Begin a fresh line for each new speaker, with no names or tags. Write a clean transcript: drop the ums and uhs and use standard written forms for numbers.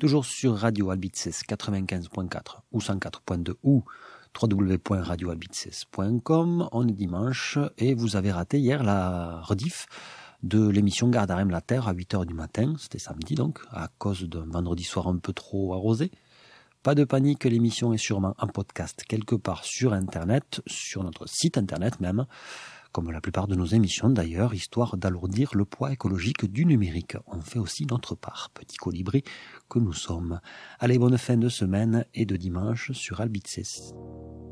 toujours sur Radio Albices 95.4 ou 104.2 ou www.radioalbices.com. On est dimanche et vous avez raté hier la rediff de l'émission Gardarem la Terre à 8h du matin. C'était samedi donc, à cause d'un vendredi soir un peu trop arrosé. Pas de panique, l'émission est sûrement en podcast quelque part sur Internet, sur notre site Internet même, comme la plupart de nos émissions d'ailleurs, histoire d'alourdir le poids écologique du numérique. On fait aussi notre part, petit colibri que nous sommes. Allez, bonne fin de semaine et de dimanche sur Albices.